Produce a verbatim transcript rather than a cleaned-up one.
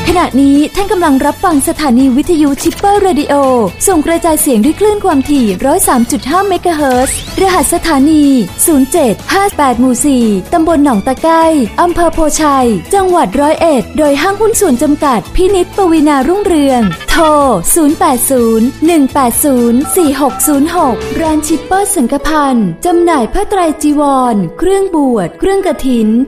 ขณะนี้ท่านกำลังรับฟังสถานีวิทยุชิปเปอร์เรดิโอส่งกระจายเสียงด้วยคลื่นความถี่ หนึ่งร้อยสามจุดห้า เมกะเฮิรตซ์รหัสสถานี ศูนย์ เจ็ด ห้า แปด หมู่ สี่ ตำบลหนองตะไคร้อำเภอโพชัยจังหวัดร้อยเอ็ดโดยห้างหุ้นส่วนจำกัดพินิจปวีณารุ่งเรืองโทร ศูนย์ แปด ศูนย์ หนึ่ง แปด ศูนย์ สี่ หก ศูนย์ หก ร้านชิปเปอร์สังฆพันธ์จำหน่ายผ้าไตรจีวรเครื่องบวชเครื่องกฐิน